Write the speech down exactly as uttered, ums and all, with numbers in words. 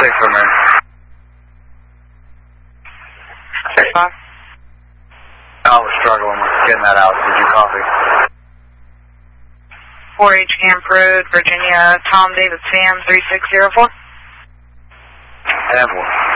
waiting for a minute. six five. I was struggling with getting that out. Did you copy? four H Camp Road, Virginia, Tom David Sam three six zero four. Airborne.